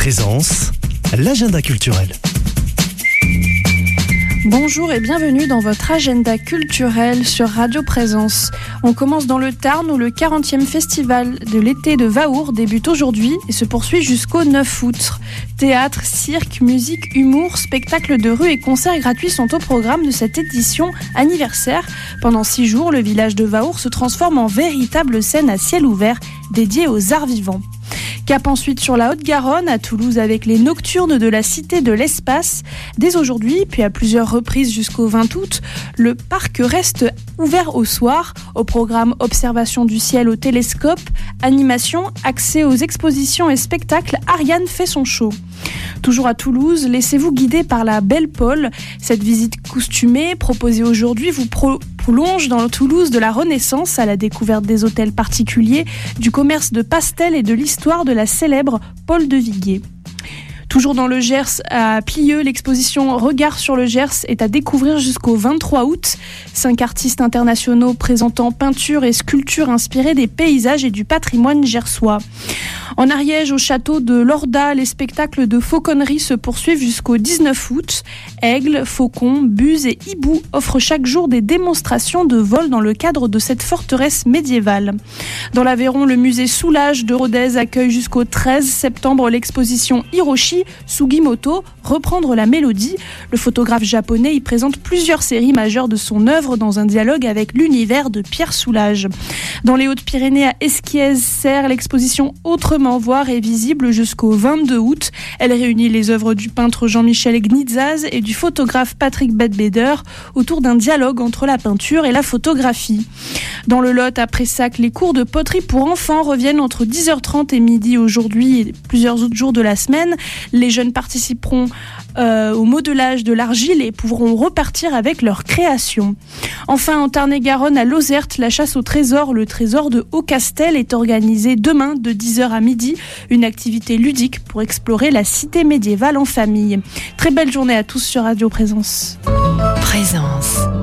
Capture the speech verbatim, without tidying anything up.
Présence, l'agenda culturel. Bonjour et bienvenue dans votre agenda culturel sur Radio Présence. On commence dans le Tarn où le quarantième festival de l'été de Vahour débute aujourd'hui et se poursuit jusqu'au neuf août. Théâtre, cirque, musique, humour, spectacles de rue et concerts gratuits sont au programme de cette édition anniversaire. Pendant six jours, le village de Vahour se transforme en véritable scène à ciel ouvert dédiée aux arts vivants. Cap ensuite sur la Haute-Garonne, à Toulouse avec les Nocturnes de la Cité de l'Espace. Dès aujourd'hui, puis à plusieurs reprises jusqu'au vingt août, le parc reste ouvert au soir. Au programme observation du ciel au télescope, animation, accès aux expositions et spectacles, Ariane fait son show. Toujours à Toulouse, laissez-vous guider par la Belle Paule. Cette visite costumée proposée aujourd'hui vous pro- prolonge dans le Toulouse de la Renaissance à la découverte des hôtels particuliers, du commerce de pastels et de l'histoire de la célèbre Paule de Viguier. Toujours dans le Gers, à Plieux, l'exposition Regard sur le Gers est à découvrir jusqu'au vingt-trois août. Cinq artistes internationaux présentant peinture et sculptures inspirées des paysages et du patrimoine gersois. En Ariège, au château de Lorda, les spectacles de fauconnerie se poursuivent jusqu'au dix-neuf août. Aigles, faucons, buses et hiboux offrent chaque jour des démonstrations de vol dans le cadre de cette forteresse médiévale. Dans l'Aveyron, le musée Soulage de Rodez accueille jusqu'au treize septembre l'exposition Hiroshi Sugimoto, Reprendre la mélodie. Le photographe japonais y présente plusieurs séries majeures de son œuvre dans un dialogue avec l'univers de Pierre Soulages. Dans les Hautes-Pyrénées, à Esquies-Serres, l'exposition Autrement voir est visible jusqu'au vingt-deux août. Elle réunit les œuvres du peintre Jean-Michel Gnitzaz et du photographe Patrick Bedbeder autour d'un dialogue entre la peinture et la photographie. Dans le Lot, à Pressac, les cours de poterie pour enfants reviennent entre dix heures trente et midi aujourd'hui et plusieurs autres jours de la semaine. Les jeunes participeront euh, au modelage de l'argile et pourront repartir avec leur création. Enfin, en Tarn-et-Garonne, à Lozerte, la chasse au trésor, le trésor de Haut-Castel, est organisée demain de dix heures à midi. Une activité ludique pour explorer la cité médiévale en famille. Très belle journée à tous sur Radio Présence. Présence.